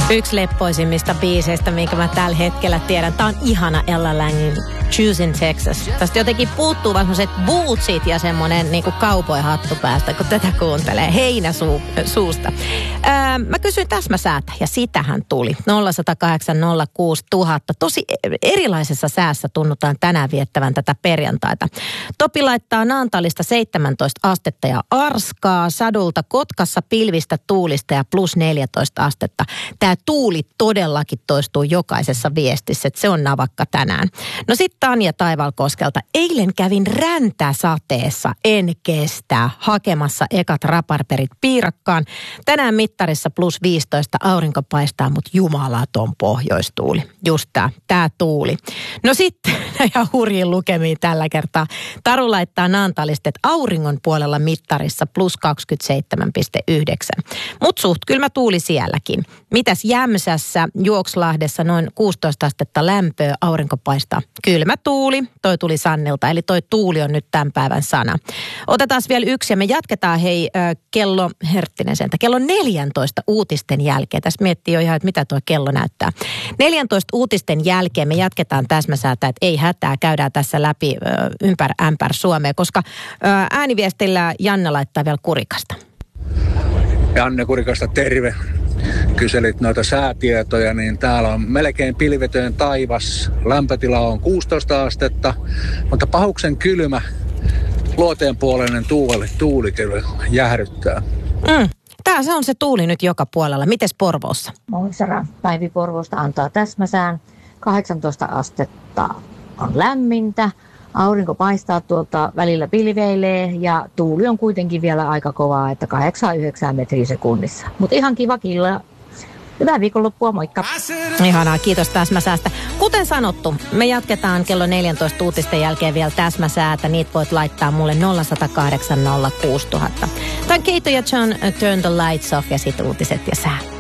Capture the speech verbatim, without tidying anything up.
Yksi leppoisimmista biiseistä, minkä mä tällä hetkellä tiedän. Tää on ihana Ella Langin Choosing Texas. Tästä jotenkin puuttuu vaan semmoiset bootsit ja semmoinen niinku cowboy-hattu päästä, kun tätä kuuntelee heinä suu, suusta. Öö, mä kysyin täsmäsäätä ja sitähän tuli. nolla yksi nolla kahdeksan nolla kuusi tuhatta. Tosi erilaisessa säässä tunnutaan tänään viettävän tätä perjantaita. Topi laittaa Naantalista seitsemäntoista astetta ja arskaa. Sadulta Kotkassa pilvistä, tuulista ja plus neljätoista astetta. Tää tuuli todellakin toistuu jokaisessa viestissä, että se on navakka tänään. No sitten Tanja Taivalkoskelta. Eilen kävin räntäsateessa, en kestä, hakemassa ekat raparperit piirakkaan. Tänään mittarissa plus viisitoista, aurinko paistaa, mutta jumalaton pohjoistuuli. Just tää, tää tuuli. No sitten, ja hurjin lukemiin tällä kertaa. Taru laittaa Naantalista, että auringon puolella mittarissa plus kaksikymmentäseitsemän pilkku yhdeksän. Mut suht kylmä tuuli sielläkin. Mitäs Jämsässä, Juokslahdessa noin kuusitoista astetta lämpöä, aurinko paistaa. Kylmä tuuli, toi tuli Sannilta, eli toi tuuli on nyt tämän päivän sana. Otetaan vielä yksi ja me jatketaan hei kello, herttinen sentä, kello neljäntoista uutisten jälkeen. Tässä miettii jo ihan, että mitä tuo kello näyttää. neljäntoista uutisten jälkeen me jatketaan täsmäsäätä, että ei hätää, käydään tässä läpi ympär ämpär Suomea, koska ääniviestillä Janne laittaa vielä Kurikasta. Janne Kurikasta, terve. Kyselit noita säätietoja, niin täällä on melkein pilvetön taivas. Lämpötila on kuusitoista astetta, mutta pahuksen kylmä luoteenpuoleinen tuuli, tuuli kyllä jäähdyttää. Mm. Tää se on se tuuli nyt joka puolella. Mites Porvoossa? Moi Sara. Päivi Porvoosta antaa täsmäsään. kahdeksantoista astetta on lämmintä. Aurinko paistaa tuolta, välillä pilveilee ja tuuli on kuitenkin vielä aika kovaa, että kahdeksan yhdeksän metriä sekunnissa. Mutta ihan kiva killa. Hyvää viikonloppua, moikka. Ihanaa, kiitos täsmäsäästä. Kuten sanottu, me jatketaan kello neljäntoista uutisten jälkeen vielä täsmäsäätä. Niitä voit laittaa mulle nolla yksi nolla kahdeksan nolla kuusi tuhatta. Tämä on Keito ja John, Turn the Lights Off ja sit uutiset ja sää.